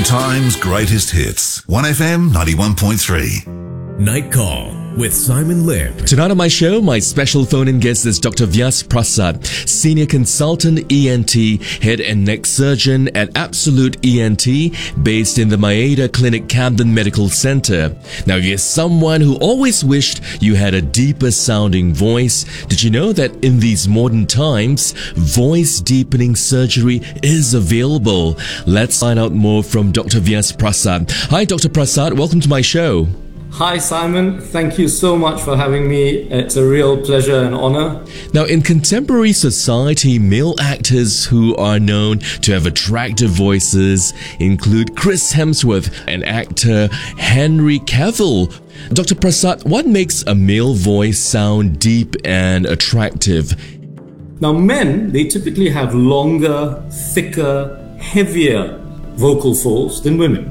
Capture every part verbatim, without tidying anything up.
Time's greatest hits. one F M ninety-one point three. Night Call with Simon Lim. Tonight on my show, my special phone-in guest is Doctor Vyas Prasad, Senior Consultant E N T, Head and Neck Surgeon at Absolute E N T, based in the Maeda Clinic, Camden Medical Center. Now, if you're someone who always wished you had a deeper sounding voice, did you know that in these modern times, voice deepening surgery is available? Let's find out more from Doctor Vyas Prasad. Hi, Doctor Prasad. Welcome to my show. Hi Simon, thank you so much for having me. It's a real pleasure and honor. Now, in contemporary society, male actors who are known to have attractive voices include Chris Hemsworth and actor Henry Cavill. Doctor Prasad, what makes a male voice sound deep and attractive? Now, men, they typically have longer, thicker, heavier vocal folds than women.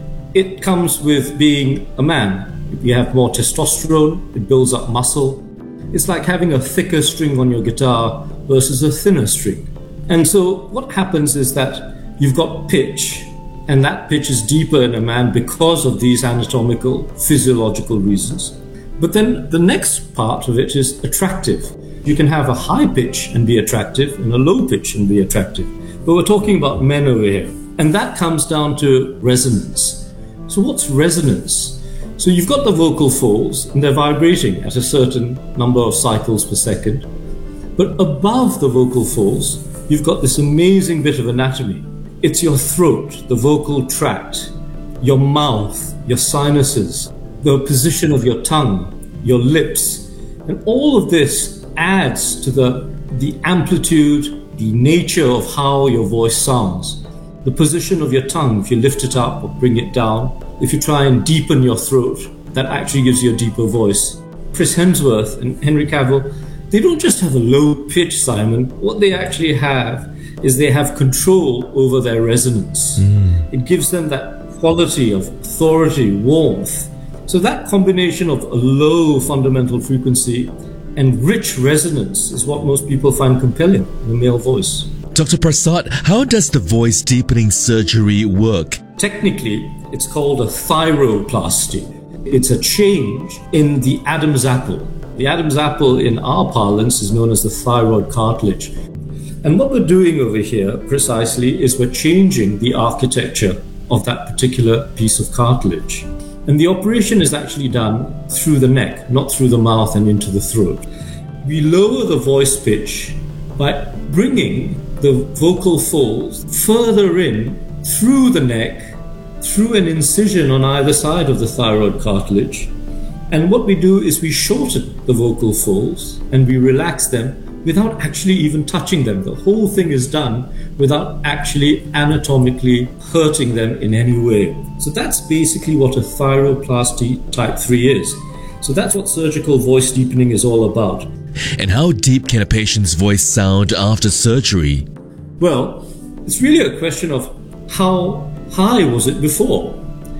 It comes with being a man. You have more testosterone, it builds up muscle. It's like having a thicker string on your guitar versus a thinner string. And so what happens is that you've got pitch, and that pitch is deeper in a man because of these anatomical, physiological reasons. But then the next part of it is attractive. You can have a high pitch and be attractive, and a low pitch and be attractive. But we're talking about men over here. And that comes down to resonance. So what's resonance? So you've got the vocal folds and they're vibrating at a certain number of cycles per second. But above the vocal folds, you've got this amazing bit of anatomy. It's your throat, the vocal tract, your mouth, your sinuses, the position of your tongue, your lips. And all of this adds to the, the amplitude, the nature of how your voice sounds. The position of your tongue, if you lift it up or bring it down, if you try and deepen your throat, that actually gives you a deeper voice. Chris Hemsworth and Henry Cavill, they don't just have a low pitch, Simon. What they actually have is they have control over their resonance. Mm. It gives them that quality of authority, warmth. So that combination of a low fundamental frequency and rich resonance is what most people find compelling in a male voice. Doctor Prasad, how does the voice deepening surgery work? Technically, it's called a thyroplasty. It's a change in the Adam's apple. The Adam's apple in our parlance is known as the thyroid cartilage. And what we're doing over here precisely is we're changing the architecture of that particular piece of cartilage. And the operation is actually done through the neck, not through the mouth and into the throat. We lower the voice pitch by bringing the vocal folds further in through the neck, through an incision on either side of the thyroid cartilage. And what we do is we shorten the vocal folds and we relax them without actually even touching them. The whole thing is done without actually anatomically hurting them in any way. So that's basically what a thyroplasty type three is. So that's what surgical voice deepening is all about. And how deep can a patient's voice sound after surgery? Well, it's really a question of how high was it before?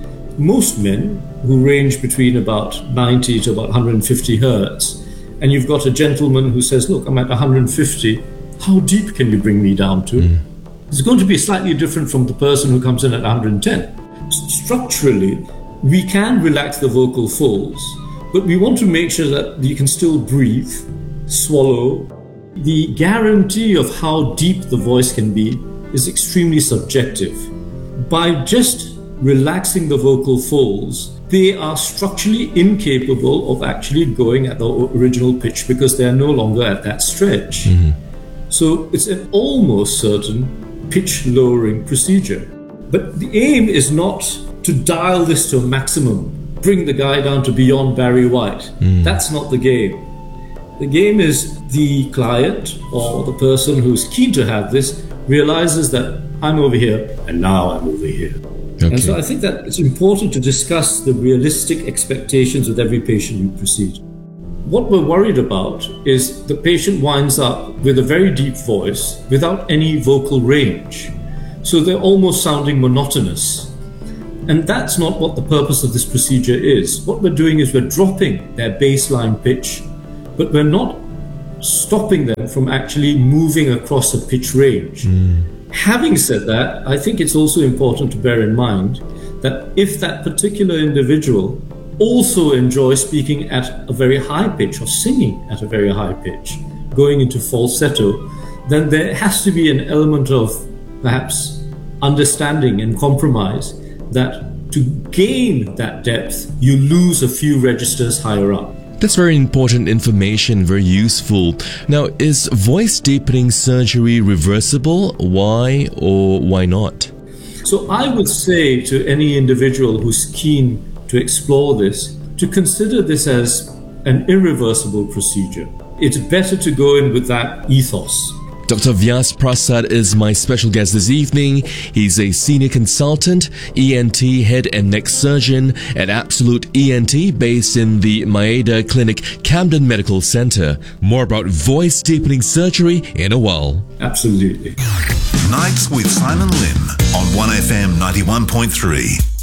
Most men who range between about ninety to about one hundred fifty hertz, and you've got a gentleman who says, look, I'm at one hundred fifty, how deep can you bring me down to? Mm. It's going to be slightly different from the person who comes in at one hundred ten. Structurally, we can relax the vocal folds, but we want to make sure that you can still breathe, swallow. The guarantee of how deep the voice can be is extremely subjective. By just relaxing the vocal folds, they are structurally incapable of actually going at the original pitch because they are no longer at that stretch. Mm-hmm. So it's an almost certain pitch lowering procedure. But the aim is not to dial this to a maximum, bring the guy down to beyond Barry White. Mm. That's not the game. The game is the client or the person who's keen to have this realizes that I'm over here and now I'm over here. Okay. And so I think that it's important to discuss the realistic expectations with every patient you proceed. What we're worried about is the patient winds up with a very deep voice without any vocal range. So they're almost sounding monotonous. And that's not what the purpose of this procedure is. What we're doing is we're dropping their baseline pitch, but we're not stopping them from actually moving across a pitch range. Mm. Having said that, I think it's also important to bear in mind that if that particular individual also enjoys speaking at a very high pitch or singing at a very high pitch, going into falsetto, then there has to be an element of perhaps understanding and compromise that to gain that depth, you lose a few registers higher up. That's very important information, very useful. Now, is voice deepening surgery reversible? Why or why not? So I would say to any individual who's keen to explore this, to consider this as an irreversible procedure. It's better to go in with that ethos. Doctor Vyas Prasad is my special guest this evening. He's a senior consultant, E N T head and neck surgeon at Absolute E N T based in the Maeda Clinic, Camden Medical Center. More about voice deepening surgery in a while. Absolutely. Nights with Simon Lim on one F M ninety-one point three.